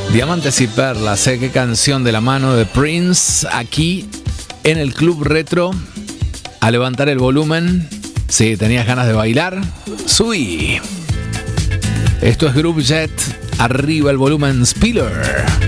Diamantes y perlas, qué canción de la mano de Prince, aquí en el Club Retro. A levantar el volumen. Si tenías ganas de bailar, subí. Esto es Groove Jet. Arriba el volumen, Spiller.